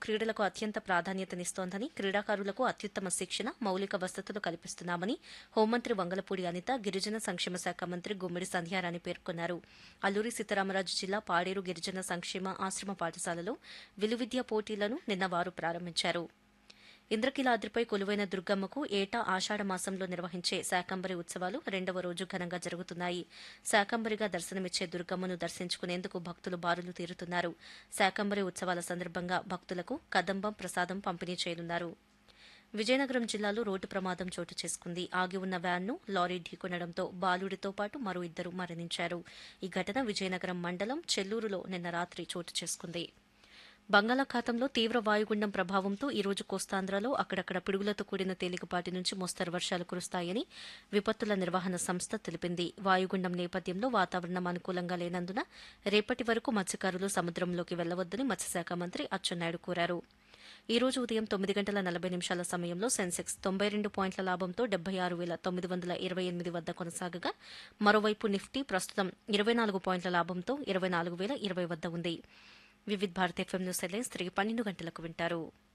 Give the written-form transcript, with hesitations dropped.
క్రీడలకు అత్యంత ప్రాధాన్యతనిస్తోందని, క్రీడాకారులకు అత్యుత్తమ శిక్షణ, మౌలిక వసతులు కల్పిస్తున్నామని హోంమంత్రి వంగలపూడి అనిత, గిరిజన సంక్షేమ శాఖ మంత్రి గుమ్మిడి సంధ్యారాణి పేర్కొన్నారు. అల్లూరి సీతారామరాజు జిల్లా పాడేరు గిరిజన సంక్షేమ ఆశ్రమ పాఠశాలలో విలువిద్యా పోటీలను నిన్న వారు ప్రారంభించారు. ఇంద్రకీలాద్రిపై కొలువైన దుర్గమ్మకు ఏటా ఆషాఢ మాసంలో నిర్వహించే శాకంబరి ఉత్సవాలు రెండవ రోజు ఘనంగా జరుగుతున్నాయి. శాకంబరిగా దర్శనమిచ్చే దుర్గమ్మను దర్శించుకునేందుకు భక్తులు బారులు తీరుతున్నారు. శాకంబరి ఉత్సవాల సందర్భంగా భక్తులకు కదంబం ప్రసాదం పంపిణీ చేయనున్నారు. విజయనగరం జిల్లాలో రోడ్డు ప్రమాదం చోటు చేసుకుంది. ఆగి ఉన్న వ్యాన్ను లారీ ఢీకొనడంతో బాలుడితో పాటు మరో ఇద్దరు మరణించారు. ఈ ఘటన విజయనగరం మండలం చెల్లూరులో నిన్న రాత్రి చోటు చేసుకుంది. బంగాళాఖాతంలో తీవ్ర వాయుగుండం ప్రభావంతో ఈ రోజు కోస్తాంధ్రలో అక్కడక్కడ పిడుగులతో కూడిన తేలికపాటి నుంచి మోస్తరు వర్షాలు కురుస్తాయని విపత్తుల నిర్వహణ సంస్థ తెలిపింది. వాయుగుండం నేపథ్యంలో వాతావరణం అనుకూలంగా లేనందున రేపటి వరకు మత్స్యకారులు సముద్రంలోకి వెళ్లవద్దని మత్స్యశాఖ మంత్రి అచ్చెన్నాయుడు కోరారు. ఈ రోజు ఉదయం 9:40 సమయంలో సెన్సెక్స్ 92 పాయింట్ల లాభంతో 76,928 వద్ద కొనసాగగా, మరోవైపు నిఫ్టీ ప్రస్తుతం 24 పాయింట్ల లాభంతో 24,020 వద్ద ఉంది. Vividh Bharat FM news headlines తిరిగి 12 గంటలకు వింటారు.